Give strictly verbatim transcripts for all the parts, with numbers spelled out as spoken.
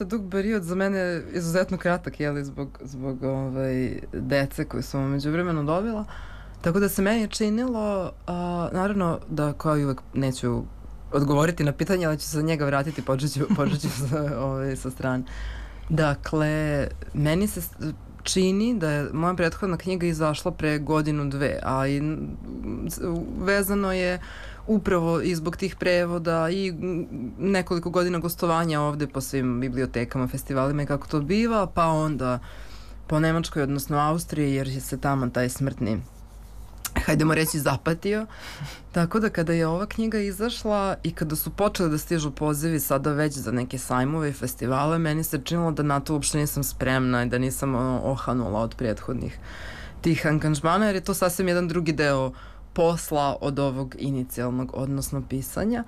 dug period, za mene izuzetno kratak, jeli, zbog, zbog ovaj, dece koje sam umeđu vremenu dobila. Tako da se meni je činilo, a, naravno da kao i uvek neću odgovoriti na pitanje, ali ću se za njega vratiti, počet ću, počet ću sa, ovaj, sa strane. Dakle, meni se čini da je moja prethodna knjiga izašla pre godinu, dve, a i vezano je upravo i zbog tih prevoda i nekoliko godina gostovanja ovde po svim bibliotekama, festivalima i kako to biva, pa onda po Nemačkoj, odnosno Austriji, jer je se tamo taj smrtni, hajdemo reći, zapatio. Tako da kada je ova knjiga izašla i kada su počeli da stižu pozivi sada već za neke sajmove i festivale, meni se činilo da na to uopšte nisam spremna i da nisam ono, ohanula od prethodnih tih angažmana, jer je to sasvim jedan drugi deo posla od ovog inicijalnog, odnosno pisanja.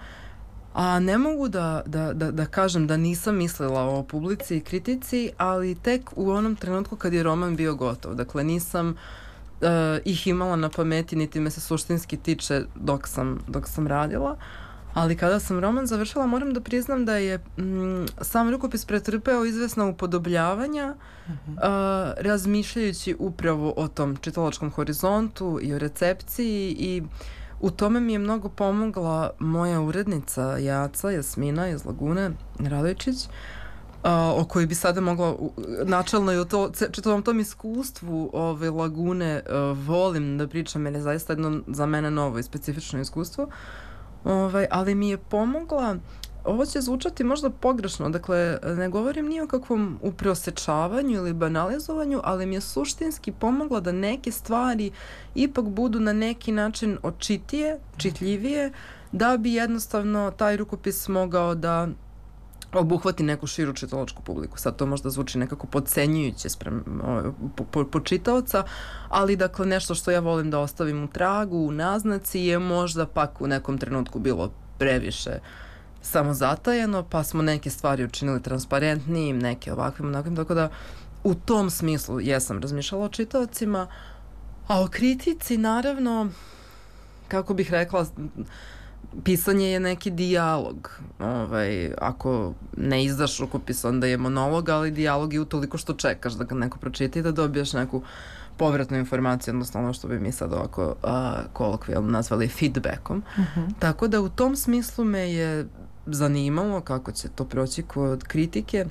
A ne mogu da, da, da, da kažem da nisam mislila o publici i kritici, ali tek u onom trenutku kad je roman bio gotov. Dakle, nisam Uh, ih imala na pameti, niti me se suštinski tiče dok sam, dok sam radila, ali kada sam roman završila, moram da priznam da je mm, sam rukopis pretrpeo izvesna upodobljavanja, uh-huh. uh, razmišljajući upravo o tom čitalačkom horizontu i o recepciji, i u tome mi je mnogo pomogla moja urednica Jaca, Jasmina iz Lagune Radojčić, Uh, o kojoj bi sada mogla uh, načalno i o to, čitavom tom iskustvu ove Lagune uh, volim da pričam, jer je zaista jedno za mene novo i specifično iskustvo, ovaj, ali mi je pomogla, ovo će zvučati možda pogrešno, dakle ne govorim ni o kakvom upreosečavanju ili banalizovanju, ali mi je suštinski pomogla da neke stvari ipak budu na neki način očitije, čitljivije, da bi jednostavno taj rukopis mogao da obuhvati neku širu čitalačku publiku. Sad to možda zvuči nekako podcenjujuće sprem po, po, po čitaoca, ali dakle nešto što ja volim da ostavim u tragu, u naznaci, je možda pak u nekom trenutku bilo previše samozatajeno, pa smo neke stvari učinili transparentnijim, neke ovakvim, onakvim, tako da u tom smislu jesam razmišljala o čitaocima, a o kritici naravno, kako bih rekla, pisanje je neki dijalog. Ovaj, ako ne izdaš rukopis, onda je monolog, ali dijalog je utoliko što čekaš da ga neko pročita i da dobijaš neku povratnu informaciju, odnosno ono što bi mi sad ovako a, kolokvijalno nazvali feedbackom. Uh-huh. Tako da u tom smislu me je zanimalo kako će to proći kod kritike,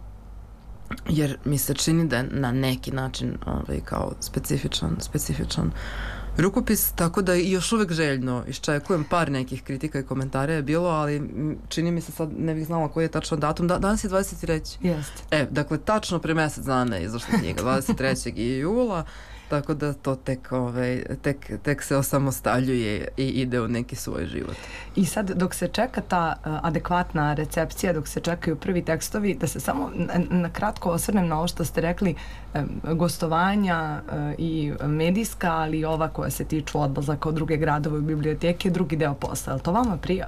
jer mi se čini da je na neki način ovaj, kao specifičan, specifičan rukopis, tako da još uvek željno iščekujem. Par nekih kritika i komentara je bilo, ali čini mi se, sad ne bih znala koji je tačno datum. Da, danas je dvadeset treći Jeste. E, dakle, tačno pre mesec dana je izašla knjiga, dvadeset trećeg jula, tako da to tek, ovaj, tek, tek se osamostaljuje i ide u neki svoj život. I sad, dok se čeka ta uh, adekvatna recepcija, dok se čekaju prvi tekstovi, da se samo na, na kratko osvrnem na ovo što ste rekli, um, gostovanja uh, i medijska, ali i ova koja se tiču odlazaka u druge gradove u biblioteke, drugi deo posla. Je li to vama prija?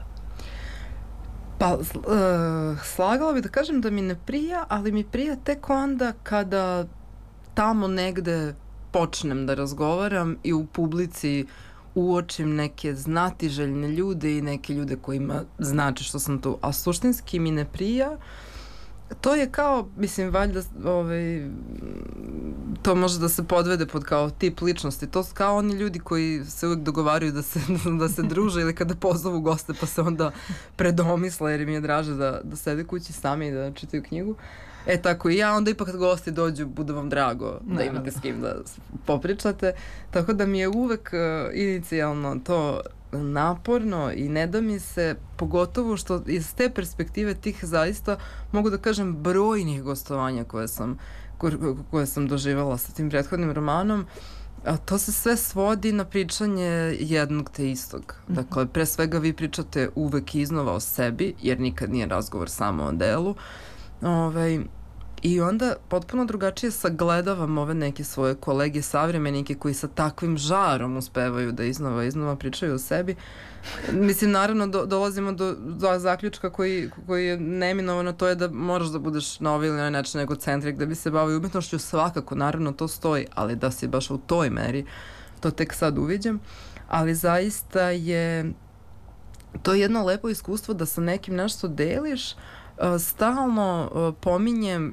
Pa, uh, slagala bih da kažem da mi ne prija, ali mi prija tek onda kada tamo negde počnem da razgovaram i u publici uočim neke znatiželjne ljude i neke ljude kojima znači što sam tu, a suštinski mi ne prija. To je kao, mislim, valjda ovaj, to može da se podvede pod kao tip ličnosti. To su kao oni ljudi koji se uvijek dogovaraju da se, da se druže ili kada pozovu goste pa se onda predomisle, jer im je draže da, da sede kući sami i da čitaju knjigu. E tako i ja, onda ipak kad gosti dođu, bude vam drago da ne, imate s kim da popričate. Tako da mi je uvek uh, inicijalno to naporno i ne da mi se, pogotovo što iz te perspektive tih zaista, mogu da kažem, brojnih gostovanja koje sam, ko, koje sam doživala sa tim prethodnim romanom, a to se sve svodi na pričanje jednog te istog. Dakle, pre svega vi pričate uvek iznova o sebi, jer nikad nije razgovor samo o delu. Ovaj, i onda potpuno drugačije sagledavam ove neke svoje kolege, savremenike koji sa takvim žarom uspevaju da iznova iznova pričaju o sebi. Mislim, naravno do, dolazimo do, do zaključka koji, koji je neminovano, to je da moraš da budeš na ovaj ili na način egocentrik da bi se bavio umetnošću, svakako, naravno to stoji, ali da si baš u toj meri, to tek sad uviđam. Ali zaista je to je jedno lepo iskustvo da sa nekim nešto deliš. Stalno pominjem